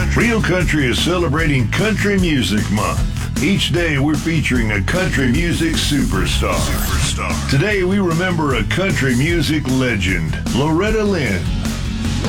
Real Country is celebrating Country Music Month. Each day we're featuring a country music superstar. Today we remember a country music legend, Loretta Lynn.